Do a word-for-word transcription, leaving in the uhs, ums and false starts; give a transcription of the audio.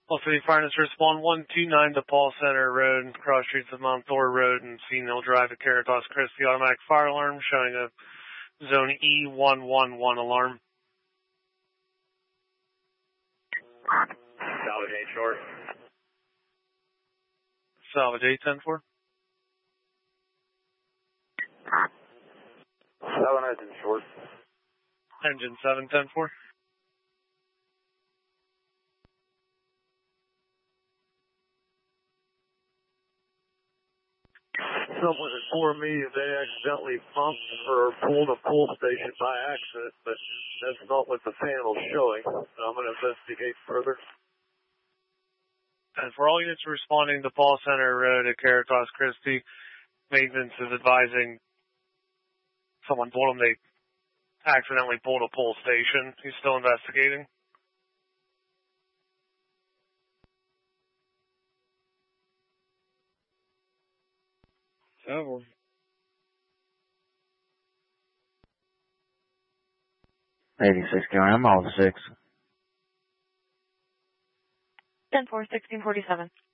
Also, the fire is respond one two nine to Paul Center Road, cross streets of Mount Thor Road and Senil Drive at Caritas Christi. Automatic fire alarm showing a zone E one one one alarm. Salvage eight short. Salvage eight ten four. Seven engine short. Engine seven ten four. Someone informed me they accidentally pumped or pulled a pull station by accident, but that's not what the panel's showing. So I'm going to investigate further. And for all units responding to Paul Center Road at Caritas Christi, maintenance is advising someone told them they accidentally pulled a pull station. He's still investigating. Over. eighty-six going, I'm all six. ten four, sixteen forty-seven.